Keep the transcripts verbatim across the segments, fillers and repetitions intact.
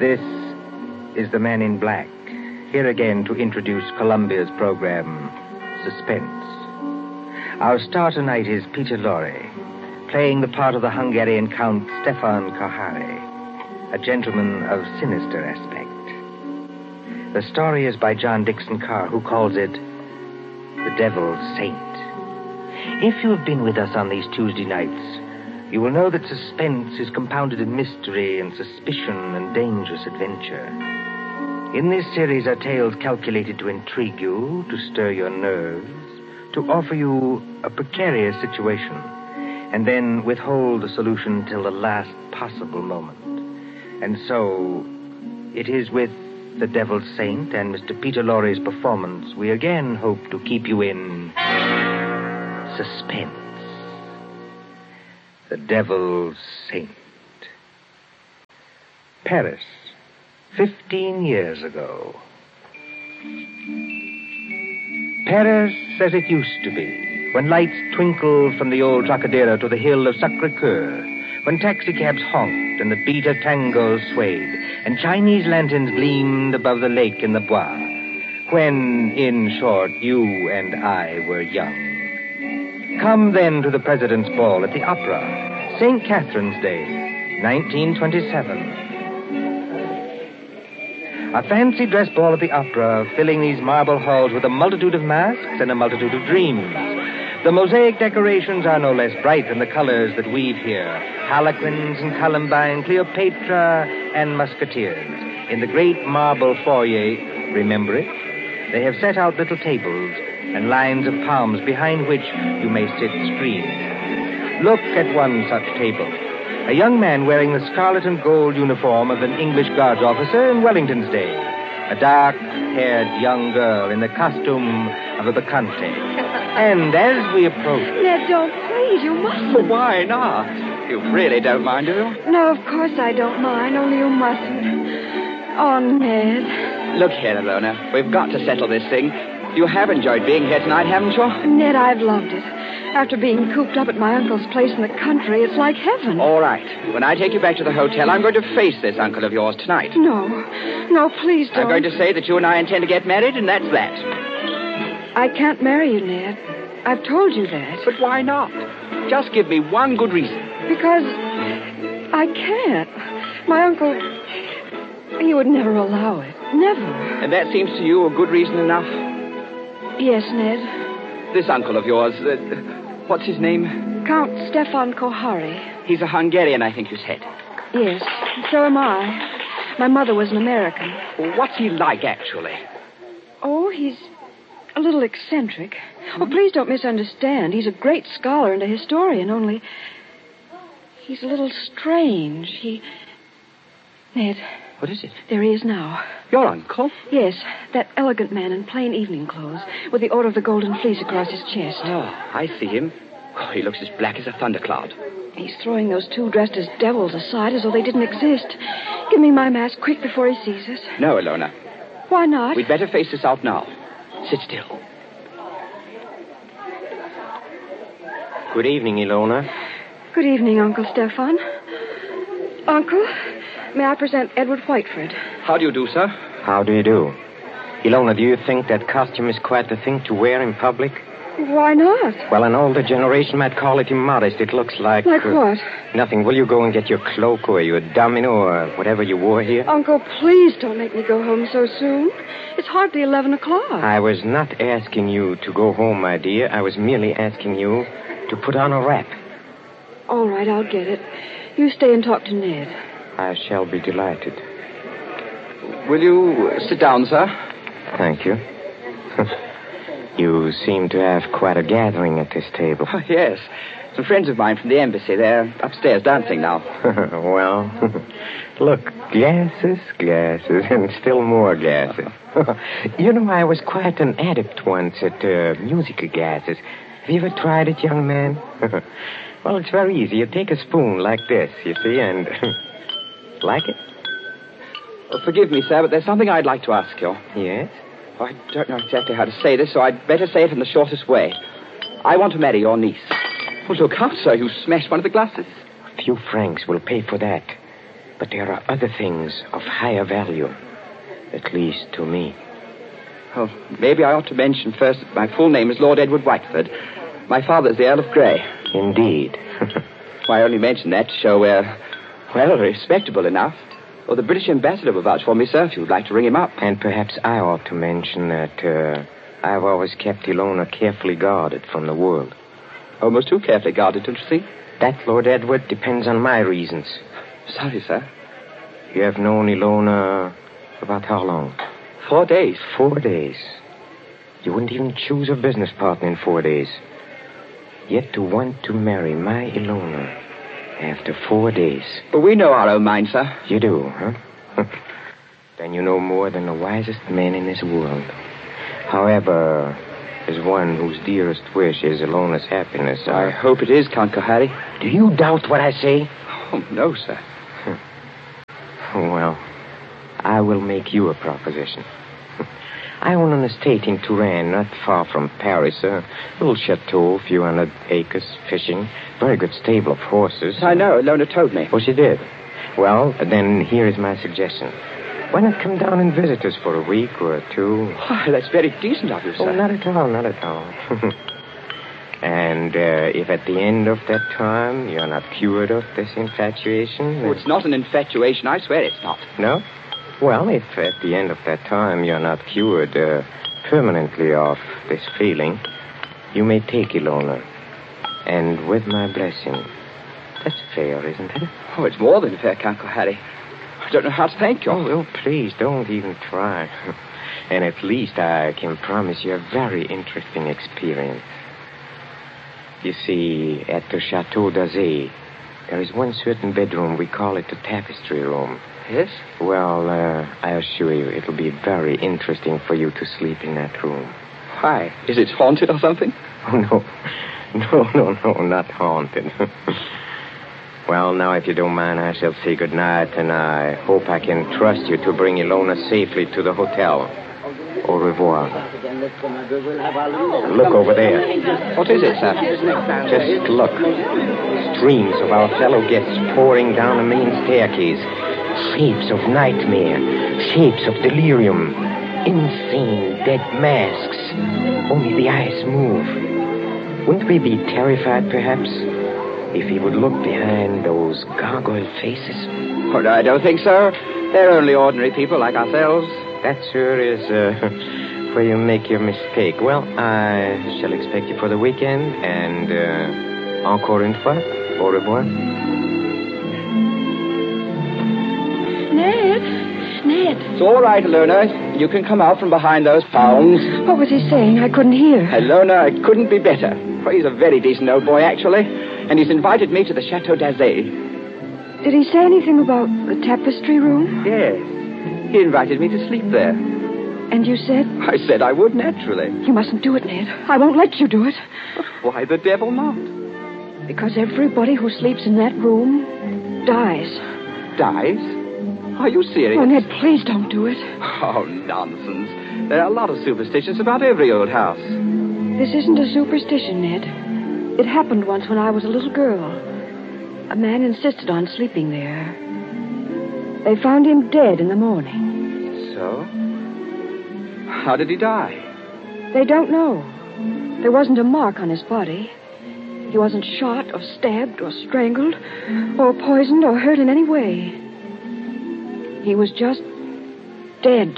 This is the Man in Black, here again to introduce Columbia's program, Suspense. Our star tonight is Peter Lorre, playing the part of the Hungarian Count Stefan Kohari, a gentleman of sinister aspect. The story is by John Dixon Carr, who calls it The Devil's Saint. If you have been with us on these Tuesday nights, you will know that suspense is compounded in mystery and suspicion and dangerous adventure. In this series are tales calculated to intrigue you, to stir your nerves, to offer you a precarious situation, and then withhold the solution till the last possible moment. And so, it is with The Devil's Saint and Mister Peter Lorre's performance we again hope to keep you in suspense. The Devil's Saint. Paris, fifteen years ago. Paris as it used to be, when lights twinkled from the old Trocadero to the hill of Sacré-Cœur, when taxicabs honked and the beat of tangos swayed, and Chinese lanterns gleamed above the lake in the Bois, when, in short, you and I were young. Come then to the President's Ball at the Opera, Saint Catherine's Day, nineteen twenty-seven. A fancy dress ball at the Opera, filling these marble halls with a multitude of masks and a multitude of dreams. The mosaic decorations are no less bright than the colors that weave here. Harlequins and Columbine, Cleopatra and Musketeers. In the great marble foyer, remember it? They have set out little tables and lines of palms behind which you may sit screened. Look at one such table. A young man wearing the scarlet and gold uniform of an English Guards officer in Wellington's day. A dark-haired young girl in the costume of a bacchante. And as we approach... Ned, don't, please, you mustn't. But why not? You really don't mind, do you? No, of course I don't mind, only you mustn't. Oh, Ned. Look here, Alona. We've got to settle this thing. You have enjoyed being here tonight, haven't you? Ned, I've loved it. After being cooped up at my uncle's place in the country, it's like heaven. All right. When I take you back to the hotel, I'm going to face this uncle of yours tonight. No. No, please don't. I'm going to say that you and I intend to get married, and that's that. I can't marry you, Ned. I've told you that. But why not? Just give me one good reason. Because I can't. My uncle, he would never allow it. Never. And that seems to you a good reason enough? Yes, Ned. This uncle of yours, uh, what's his name? Count Stefan Kohari. He's a Hungarian, I think you said. Yes, so am I. My mother was an American. Well, what's he like, actually? Oh, he's a little eccentric. Hmm? Oh, please don't misunderstand. He's a great scholar and a historian, only he's a little strange. He... Ned. What is it? There he is now. Your uncle? Yes, that elegant man in plain evening clothes, with the Order of the Golden Fleece across his chest. Oh, I see him. Oh, he looks as black as a thundercloud. He's throwing those two dressed as devils aside as though they didn't exist. Give me my mask quick before he sees us. No, Alona. Why not? We'd better face this out now. Sit still. Good evening, Ilona. Good evening, Uncle Stefan. Uncle, may I present Edward Whiteford? How do you do, sir? How do you do? Ilona, do you think that costume is quite the thing to wear in public? Why not? Well, an older generation might call it immodest. It looks like... Like uh, what? Nothing. Will you go and get your cloak or your domino or whatever you wore here? Uncle, please don't make me go home so soon. It's hardly eleven o'clock. I was not asking you to go home, my dear. I was merely asking you to put on a wrap. All right, I'll get it. You stay and talk to Ned. I shall be delighted. Will you sit down, sir? Thank you. You seem to have quite a gathering at this table. Oh, yes. Some friends of mine from the embassy. They're upstairs dancing now. Well, look, glasses, glasses, and still more glasses. You know, I was quite an adept once at uh, musical gases. Have you ever tried it, young man? Well, it's very easy. You take a spoon like this, you see, and... Like it? Well, forgive me, sir, but there's something I'd like to ask you. Yes? Oh, I don't know exactly how to say this, so I'd better say it in the shortest way. I want to marry your niece. Well, look out, sir. You smashed one of the glasses. A few francs will pay for that. But there are other things of higher value, at least to me. Oh, maybe I ought to mention first that my full name is Lord Edward Whiteford. My father's the Earl of Grey. Indeed. Well, I only mention that to show we're, well, respectable enough. Or the British ambassador will vouch for me, sir, if you'd like to ring him up. And perhaps I ought to mention that uh, I've always kept Ilona carefully guarded from the world. Almost too carefully guarded, don't you think? That, Lord Edward, depends on my reasons. Sorry, sir. You have known Ilona about how long? Four days. Four days. You wouldn't even choose a business partner in four days. Yet to want to marry my Ilona after four days. But we know our own mind, sir. You do, huh? Then you know more than the wisest man in this world. However, as one whose dearest wish is Ilona's happiness, I... I hope it is, Count Kohari. Do you doubt what I say? Oh, no, sir. Well, I will make you a proposition. I own an estate in Touraine, not far from Paris. A little chateau, a few hundred acres, fishing. Very good stable of horses. I know. Ilona told me. Oh, she did? Well, then here is my suggestion. Why not come down and visit us for a week or two? Oh, that's very decent of you, sir. Oh, not at all, not at all. And uh, if at the end of that time you're not cured of this infatuation... Then... Oh, it's not an infatuation. I swear it's not. No? Well, if at the end of that time you're not cured uh, permanently of this feeling, you may take Ilona. And with my blessing. That's fair, isn't it? Oh, it's more than fair, Count Kohari. I don't know how to thank you. Oh, well, please, don't even try. And at least I can promise you a very interesting experience. You see, at the Chateau d'Azay, there is one certain bedroom, we call it the tapestry room. Yes? Well, uh, I assure you, it'll be very interesting for you to sleep in that room. Why? Is it haunted or something? Oh, no. No, no, no, not haunted. Well, now, if you don't mind, I shall say goodnight, and I hope I can trust you to bring Ilona safely to the hotel. Au revoir. Look over there. What is it, sir? Just look. Streams of our fellow guests pouring down the main staircase. Shapes of nightmare. Shapes of delirium. Insane dead masks. Only the eyes move. Wouldn't we be terrified, perhaps, if he would look behind those gargoyle faces? Oh, I don't think so. They're only ordinary people like ourselves. That, sir, is uh, where you make your mistake. Well, I shall expect you for the weekend, and uh, encore une fois, au revoir. Ned? Ned? It's all right, Ilona. You can come out from behind those palms. What was he saying? I couldn't hear. Ilona, it couldn't be better. Well, he's a very decent old boy, actually, and he's invited me to the Chateau d'Azay. Did he say anything about the tapestry room? Yes. He invited me to sleep there. And you said? I said I would, naturally. You mustn't do it, Ned. I won't let you do it. Why the devil not? Because everybody who sleeps in that room dies. Dies? Are you serious? Oh, Ned, please don't do it. Oh, nonsense. There are a lot of superstitions about every old house. This isn't a superstition, Ned. It happened once when I was a little girl. A man insisted on sleeping there. They found him dead in the morning. So? How did he die? They don't know. There wasn't a mark on his body. He wasn't shot or stabbed or strangled or poisoned or hurt in any way. He was just dead.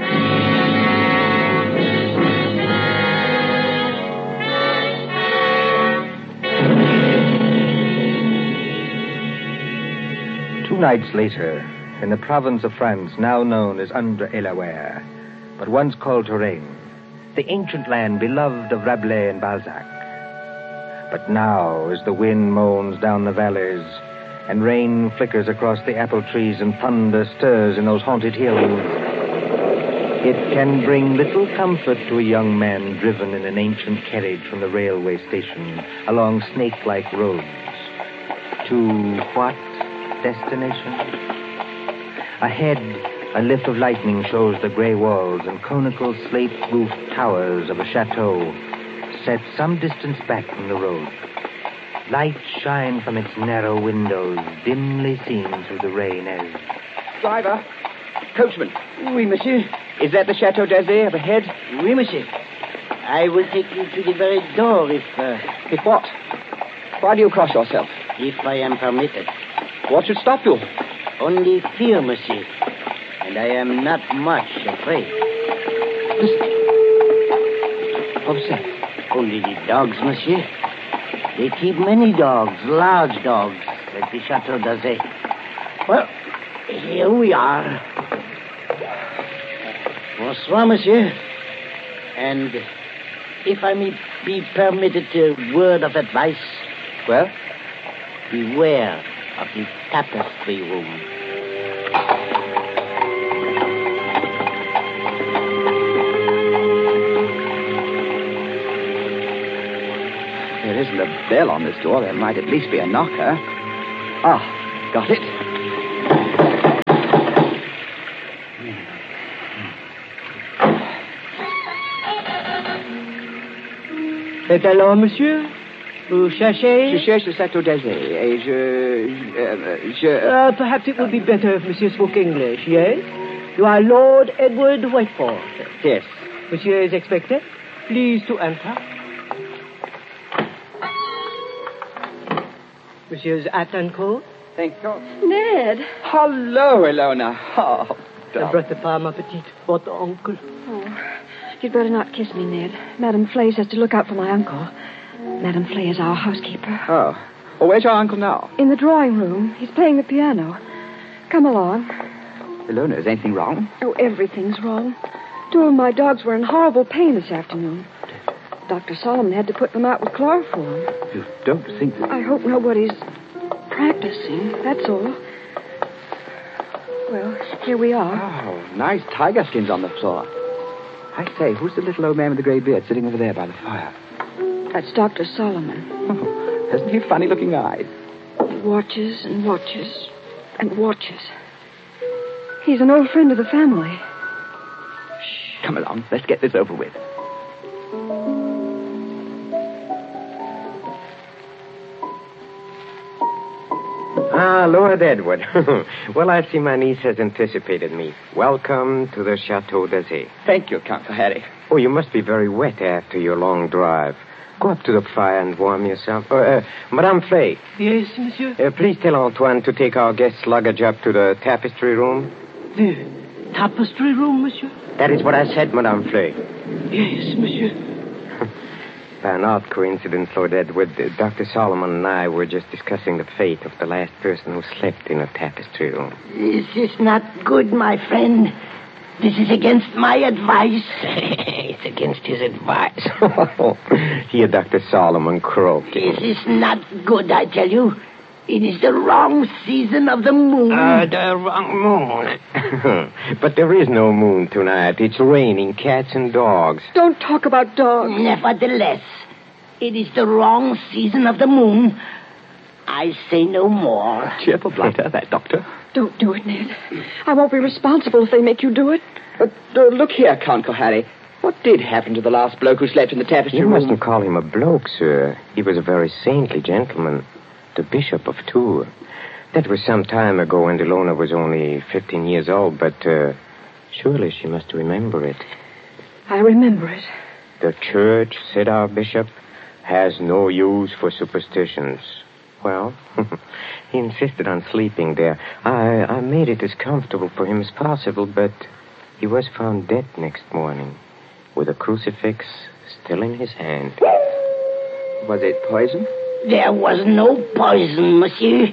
Two nights later, in the province of France now known as Indre-et-Loire, but once called Touraine, the ancient land beloved of Rabelais and Balzac. But now, as the wind moans down the valleys, and rain flickers across the apple trees, and thunder stirs in those haunted hills, it can bring little comfort to a young man driven in an ancient carriage from the railway station along snake-like roads. To what destination? Ahead, a lift of lightning shows the gray walls and conical slate-roofed towers of a chateau set some distance back from the road. Lights shine from its narrow windows, dimly seen through the rain as... Driver. Coachman. Oui, monsieur. Is that the Chateau d'Azay up ahead? Oui, monsieur. I will take you to the very door if... Uh, If what? Why do you cross yourself? if I am permitted. What should stop you? Only fear, monsieur. And I am not much afraid. Listen. What was that? Only the dogs, monsieur. They keep many dogs, large dogs, at the Chateau d'Azay. Well, here we are. Bonsoir, monsieur. And if I may be permitted a word of advice, Well? beware of the tapestry room. There isn't a bell on this door. There might at least be a knocker. Ah, got it. C'est alors, monsieur? Vous cherchez? Je cherche le Château d'Azay et je... je... je... Uh, perhaps it would be better if monsieur spoke English, yes? You are Lord Edward Whiteford. Yes. Monsieur is expected. Please to enter. Monsieur's hat and coat. Thank God. Ned. Hello, Elona. Oh, I darling. brought the pas, ma petite, votre uncle. Oh, you'd better not kiss me, Ned. Madame Flay says to look out for my uncle. Madame Flay is our housekeeper. Oh. Well, where's your uncle now? In the drawing room. He's playing the piano. Come along. Elona, is anything wrong? Oh, everything's wrong. Two of my dogs were in horrible pain this afternoon. Doctor Solomon had to put them out with chloroform. You don't think that... I hope nobody's practicing, that's all. Well, here we are. Oh, nice tiger skins on the floor. I say, who's the little old man with the grey beard sitting over there by the fire? That's Doctor Solomon. Oh, hasn't he funny-looking eyes? He watches and watches and watches. He's an old friend of the family. Come along, let's get this over with. Ah, Lord Edward. Well, I see my niece has anticipated me. Welcome to the Chateau d'Azay. Thank you, Count Harry. Oh, you must be very wet after your long drive. Go up to the fire and warm yourself. Uh, uh, Madame Flay, Yes, monsieur? uh, please tell Antoine to take our guest's luggage up to the tapestry room. The tapestry room, monsieur? That is what I said, Madame Flay. Yes, monsieur. By an odd coincidence, Lord Edward, uh, Doctor Solomon and I were just discussing the fate of the last person who slept in a tapestry room. This is not good, my friend. This is against my advice. It's against his advice. Here, Doctor Solomon croaking. This is not good, I tell you. It is the wrong season of the moon. Uh, the wrong moon. But there is no moon tonight. It's raining cats and dogs. Don't talk about dogs. Nevertheless, it is the wrong season of the moon. I say no more. Cheerful blighter, that doctor. Don't do it, Ned. I won't be responsible if they make you do it. But uh, look here, Count Harry. What did happen to the last bloke who slept in the tapestry You room? mustn't call him a bloke, sir. He was a very saintly gentleman. The Bishop of Tours. That was some time ago when Elona was only fifteen years old, but uh, surely she must remember it. I remember it. The church, said our bishop, has no use for superstitions. Well, he insisted on sleeping there. I, I made it as comfortable for him as possible, but he was found dead next morning with a crucifix still in his hand. Was it poison? There was no poison, monsieur.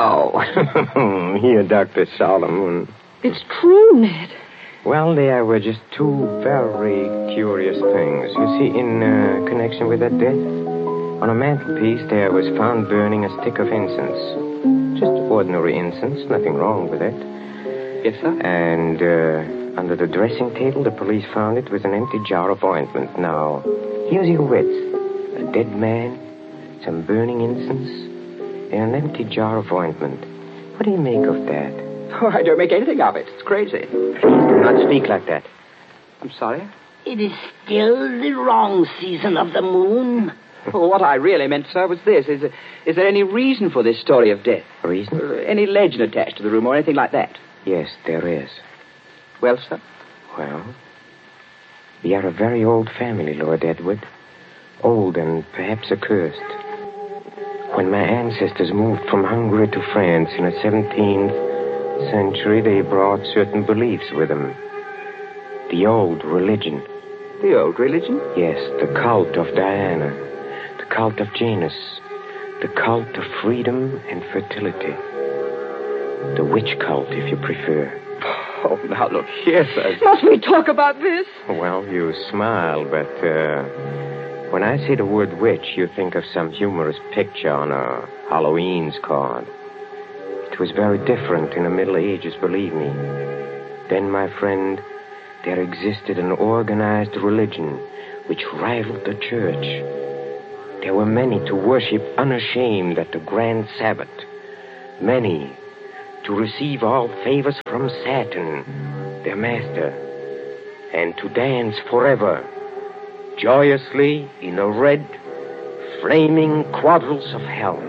No. Here, Doctor Solomon. It's true, Ned. Well, there were just two very curious things. You see, in uh, connection with that death, on a mantelpiece there was found burning a stick of incense. Just ordinary incense, nothing wrong with it. Yes, sir. And uh, under the dressing table, the police found it with an empty jar of ointment. Now, here's your wits. A dead man, some burning incense, and an empty jar of ointment. What do you make of that? Oh, I don't make anything of it. It's crazy. Please do not speak like that. I'm sorry. It is still the wrong season of the moon. Well, what I really meant, sir, was this. Is, is there any reason for this story of death? Reason? Uh, any legend attached to the room or anything like that? Yes, there is. Well, sir? Well, we are a very old family, Lord Edward. Old and perhaps accursed. When my ancestors moved from Hungary to France in the seventeenth century, they brought certain beliefs with them. The old religion. The old religion? Yes, the cult of Diana, the cult of Janus, the cult of freedom and fertility. The witch cult, if you prefer. Oh, now look here, sir. Must we talk about this? Well, you smile, but uh, when I say the word witch, you think of some humorous picture on a Halloween's card. It was very different in the Middle Ages, believe me. Then, my friend, there existed an organized religion which rivaled the church. There were many to worship unashamed at the grand Sabbath. Many to receive all favors from Saturn, their master, and to dance forever, joyously in the red, flaming quadrants of hell.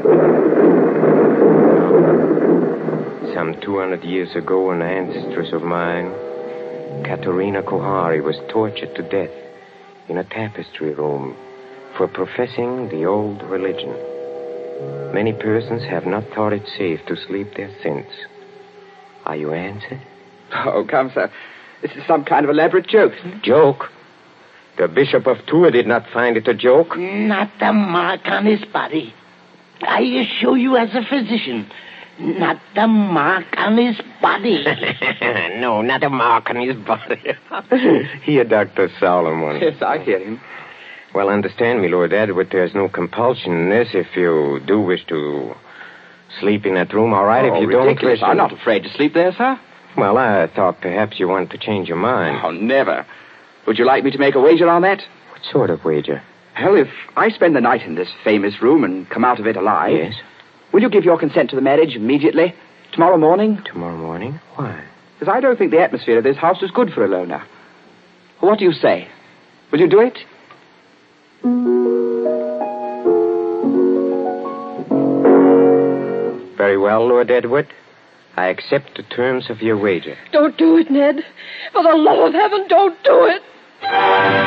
Some two hundred years ago, an ancestress of mine, Katerina Kohari, was tortured to death in a tapestry room for professing the old religion. Many persons have not thought it safe to sleep there since. Are you answered? Oh, come, sir. This is some kind of elaborate joke, isn't it? Joke? The Bishop of Tours did not find it a joke. Not a mark on his body. I assure you as a physician, not a mark on his body. No, not a mark on his body. Here, Doctor Solomon. Yes, I hear him. Well, understand me, Lord Edward, there's no compulsion in this. If you do wish to sleep in that room, all right. Oh, if you ridiculous. don't wish... I'm not afraid to sleep there, sir. Well, I thought perhaps you wanted to change your mind. Oh, never. Would you like me to make a wager on that? What sort of wager? Well, if I spend the night in this famous room and come out of it alive... Yes? Will you give your consent to the marriage immediately? Tomorrow morning? Tomorrow morning? Why? Because I don't think the atmosphere of this house is good for a loner. What do you say? Will you do it? Very well, Lord Edward. I accept the terms of your wager. Don't do it, Ned. For the love of heaven, don't do it.